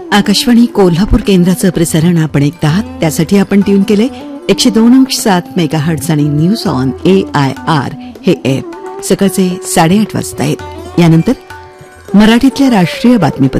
आकाशवाणी कोल्हापूर केंद्राचं प्रसारण आपण ऐकत आहात. त्यासाठी आपण ट्यून केले 102.7 मेगाहर्ट्झ आणि न्यूज ऑन AIR हे ॲप. सकाळचे 8:30 वाजता आहेत. यानंतर मराठीतल्या राष्ट्रीय बातमीपत्र